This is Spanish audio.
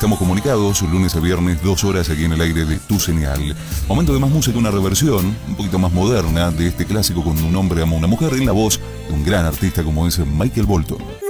estamos comunicados lunes a viernes, 2 horas aquí en el aire de Tu Señal. Momento de más música, una reversión un poquito más moderna de este clásico Cuando un hombre ama a una mujer, en la voz de un gran artista como es Michael Bolton.